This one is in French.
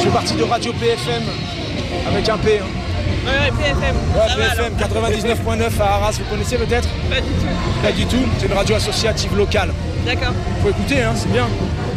fais partie de Radio PFM, avec un P. Hein. Ouais, PFM. Ouais, PFM 99.9 à Arras, vous connaissez peut-être? Pas du tout. Pas du tout, c'est une radio associative locale. D'accord. Faut écouter, hein, c'est bien.